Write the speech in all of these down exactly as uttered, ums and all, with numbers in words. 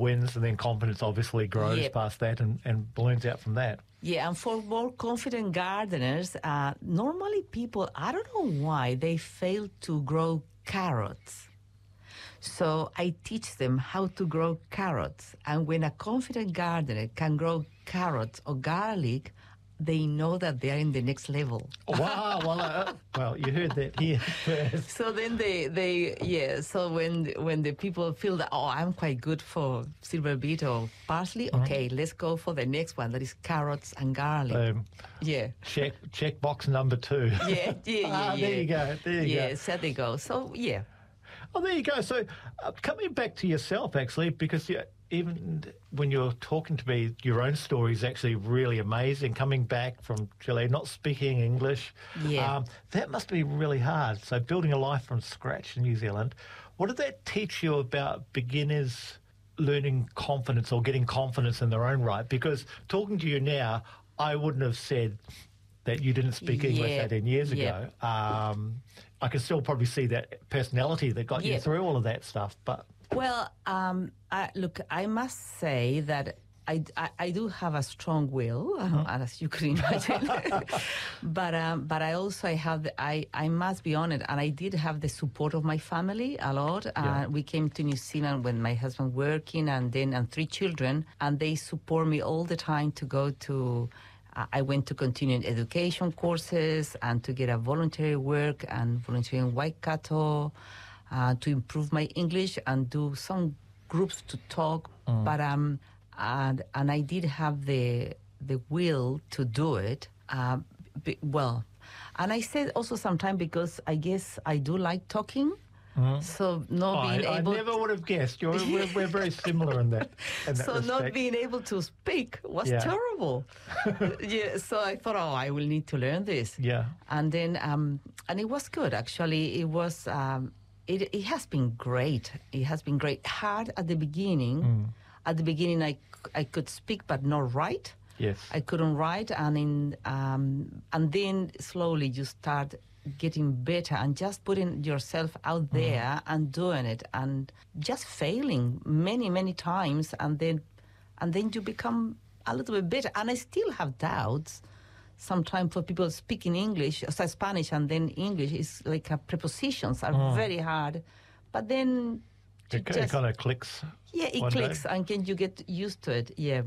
wins, and then confidence obviously grows Yep. past that and, and balloons out from that. Yeah, and for more confident gardeners, uh, normally people, I don't know why, they fail to grow carrots. So I teach them how to grow carrots. And when a confident gardener can grow carrots or garlic, they know that they are in the next level. Wow, well, uh, well, you heard that here first. So then they, they yeah, so when when the people feel that, oh, I'm quite good for silver beet or parsley, Mm-hmm. okay, let's go for the next one, that is carrots and garlic. Um, yeah. check check box number two. Yeah, yeah, yeah. Ah, yeah. there you go, there you yeah, go. so they go. So, yeah. Oh, there you go. So, uh, coming back to yourself, actually, because you, even when you're talking to me, your own story is actually really amazing. Coming back from Chile, not speaking English, Yeah. um, that must be really hard. So, building a life from scratch in New Zealand, what did that teach you about beginners learning confidence or getting confidence in their own right? Because talking to you now, I wouldn't have said that you didn't speak English Yeah. eighteen years Yeah. ago. Um, I can still probably see that personality that got Yeah. you through all of that stuff. But Well, um, I, look, I must say that I, I, I do have a strong will, uh, as you could imagine. but um, but I also I have the, I I must be honest, and I did have the support of my family a lot. Uh, Yeah. We came to New Zealand when my husband working, and then and three children, and they support me all the time to go to. Uh, I went to continuing education courses and to get a voluntary work and volunteering in Waikato. Uh, to improve my English and do some groups to talk, Mm. but um, and and I did have the the will to do it. Uh, be, well, and I said also sometimes because I guess I do like talking, so not Oh, being I, I able. never would have guessed. You're, we're, we're very similar in that. In that so respect. not being able to speak was Yeah. terrible. yeah, so I thought, oh, I will need to learn this. Yeah. And then, um, and it was good actually. It was. Um, It, it has been great. It has been great. Hard at the beginning. At the beginning, I, I could speak but not write. Yes. I couldn't write, and in um, and then slowly you start getting better and just putting yourself out there and doing it and just failing many many times, and then and then you become a little bit better. And I still have doubts. Sometimes for people speaking English, so Spanish and then English, is like a prepositions are Mm. very hard. But then you It, it just, kind of clicks. yeah, it one clicks, day. and can you get used to it? Yeah.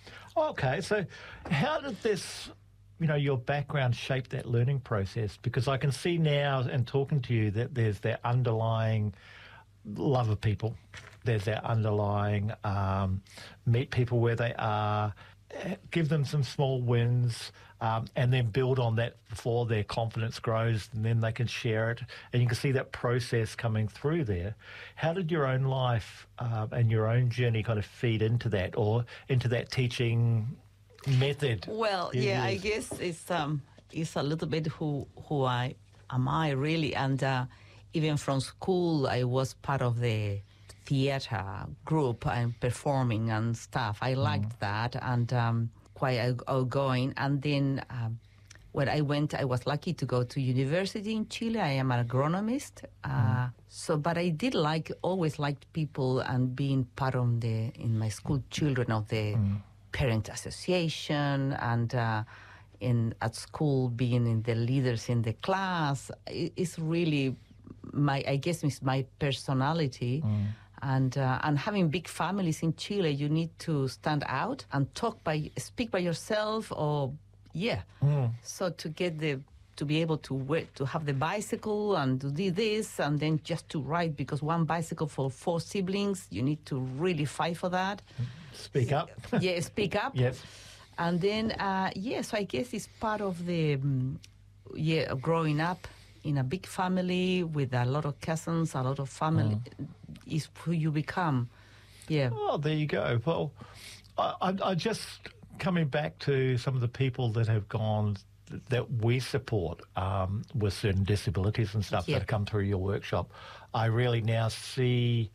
Okay, so how did this, you know, your background shape that learning process? Because I can see now and talking to you that there's that underlying love of people. There's that underlying um, meet people where they are, eh, give them some small wins, um, and then build on that before their confidence grows, and then they can share it. And you can see that process coming through there. How did your own life uh, and your own journey kind of feed into that, or into that teaching method? Well, you yeah, I use? guess it's um, it's a little bit who who I am I really, and uh, even from school, I was part of the theater group and performing and stuff. I liked that and um, quite out- outgoing. And then um, when I went, I was lucky to go to university in Chile. I am an agronomist. Uh, So, but I did like, always liked people and being part of the, in my school, children of the parent association and uh, in at school being in the leaders in the class. It, it's really my, I guess it's my personality. And uh, and having big families in Chile, you need to stand out and talk by, speak by yourself or, yeah. So to get the, to be able to work, to have the bicycle and to do this and then just to ride, because one bicycle for four siblings, you need to really fight for that. Speak up. Yeah, speak up. Yes. And then, uh, yeah, so I guess it's part of the, um, yeah, growing up in a big family with a lot of cousins, a lot of family, is who you become. Yeah. Oh, there you go. Well, I, I, I just coming back to some of the people that have gone, that we support um, with certain disabilities and stuff Yeah. that have come through your workshop. I really now see,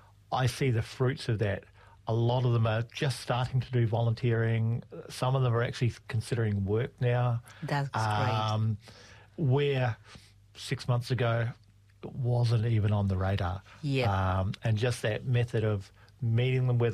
I see the fruits of that. A lot of them are just starting to do volunteering. Some of them are actually considering work now. That's great. Um, where six months ago it wasn't even on the radar. Yeah. Um, and just that method of meeting them where